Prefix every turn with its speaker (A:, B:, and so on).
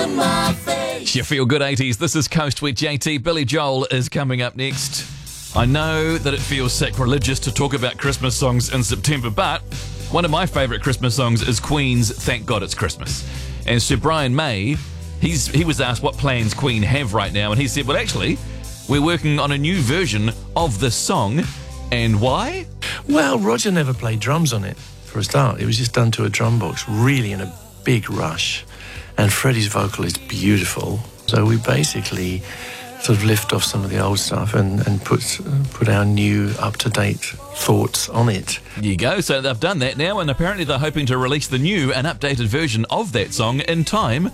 A: in my face.
B: You feel good 80s. This is Coast with JT. Billy Joel is coming up next. I know that it feels sacrilegious to talk about Christmas songs in September, but one of my favourite Christmas songs is Queen's Thank God It's Christmas. And Sir Brian May, he was asked what plans Queen have right now, and he said, well, actually, we're working on a new version of this song. And why?
C: Well, Roger never played drums on it, for a start. It was just done to a drum box, really in a big rush. And Freddie's vocal is beautiful. So we basically sort of lift off some of the old stuff and put our new, up-to-date thoughts on it.
B: There you go. So they've done that now, and apparently they're hoping to release the new and updated version of that song in time